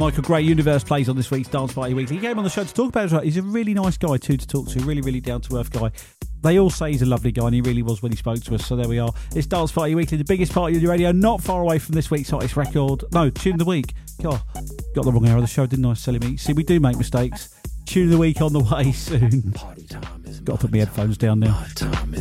Michael Gray, Universe, plays on this week's Dance Party Weekly. He came on the show to talk about it. He's a really nice guy too to talk to, really, really down-to-earth guy. They all say he's a lovely guy, and he really was when he spoke to us, so there we are. It's Dance Party Weekly, the biggest party of the radio, not far away from this week's hottest record. No, Tune of the Week. God, got the wrong hour of the show, didn't I, silly me? See, we do make mistakes. Tune of the Week on the way soon. Got to put my headphones down now.